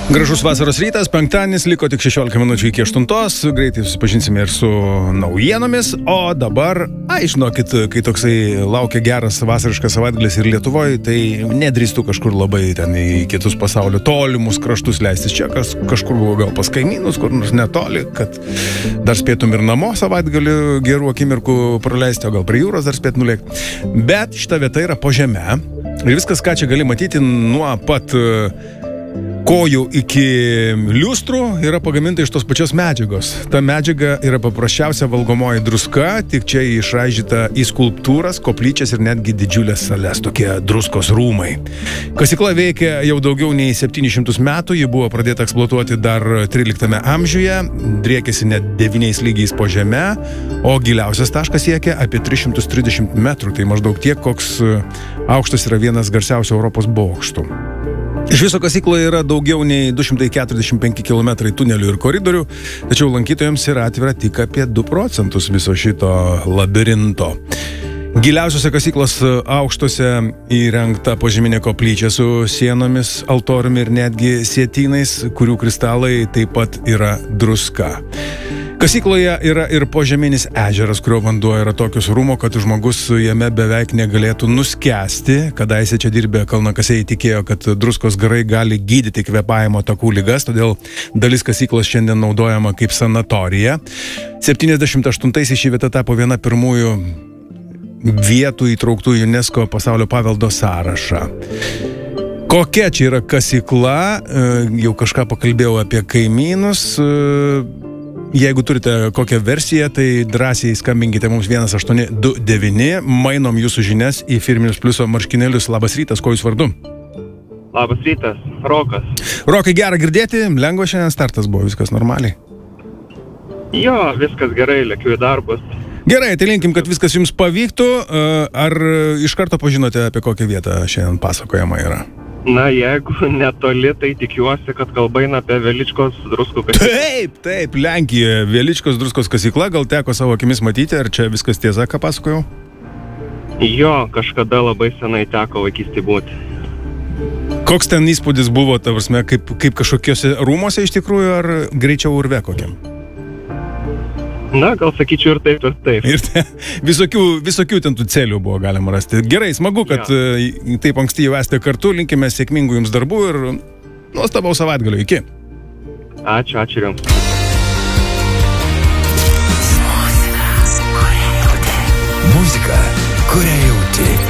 Gražus vasaros rytas, penktadienis, liko tik 16 minučių iki 8, greitai susipažinsime ir su naujienomis, o dabar, žinokit, kai toksai laukia geras vasariškas savaitgalis ir Lietuvoje, tai nedrįstu kažkur labai ten į kitus pasaulio tolimus kraštus leistis, čia kažkur buvo gal pas kaimynus, kur nors netoli, kad dar spėtum ir namo savaitgalį gerų akimirkų praleisti, o gal prie jūros dar spėt nulėkti. Bet šita vieta yra po žeme ir viskas, ką čia gali matyti nuo pat kojų iki liustrų, yra pagaminta iš tos pačios medžiagos. Ta medžiaga yra paprasčiausia valgomoji druska, tik čia išraižyta į skulptūras, koplyčias ir netgi didžiulės sales, tokie druskos rūmai. Kasykla veikia jau daugiau nei 700 metų, ji buvo pradėta eksploatuoti dar 13 amžiuje, driekėsi net 9 lygiais po žeme, o giliausias taškas siekia apie 330 metrų, tai maždaug tiek, koks aukštas yra vienas garsiausių Europos bokštų. Iš viso kasykloje yra daugiau nei 245 km tunelių ir koridorių, tačiau lankytojams yra atvira tik apie 2% viso šito labirinto. Giliausiose kasyklos aukštose įrengta požeminė koplyčia su sienomis, altoriumi ir netgi sietynais, kurių kristalai taip pat yra druska. Kasykloje yra ir požeminis ežeras, kurio vanduo yra tokius rūmo, kad žmogus jame beveik negalėtų nuskęsti. Kadaise čia dirbę kalnakasiai tikėjo, kad druskos garai gali gydyti kvėpavimo takų ligas, todėl dalis kasyklos šiandien naudojama kaip sanatorija. 78-aisiais ši vieta tapo viena pirmųjų vietų įtrauktų UNESCO pasaulio paveldo sąrašą. Kokia čia yra kasykla? Jau kažką pakalbėjau apie kaimynus. Jeigu turite kokią versiją, tai drąsiai skambinkite mums 1829, mainom jūsų žinias į Firminius Pliuso marškinėlius. Labas rytas, ko jūs vardu? Labas rytas, Rokas. Rokai, gera girdėti, lengva šiandien startas buvo, viskas normaliai? Jo, viskas gerai, lėkiu į darbus. Gerai, tai linkim, kad viskas jums pavyktų. Ar iš karto pažinote, apie kokią vietą šiandien pasakojama yra? Na, jeigu netoli, tai tikiuosi, kad kalba eina apie Veličkos druskų kasyklą. Taip, Lenkijoje Veličkos druskos kasykla, gal teko savo akimis matyti, ar čia viskas tiesa, ką pasakojau? Jo, kažkada labai senai teko vaikystėje būti. Koks ten įspūdis buvo, ta prasme, kaip kažkokiuose rūmose iš tikrųjų, ar greičiau urve kokiam? Na, gal sakyčiau ir taip, ir taip. Ir visokių ten tų celių buvo galima rasti. Gerai, smagu, kad taip anksti jau esate kartu, linkime sėkmingų jums darbų ir nuostabaus savaitgalio. Iki. Ačiū jums. Muzika, kurią jauti.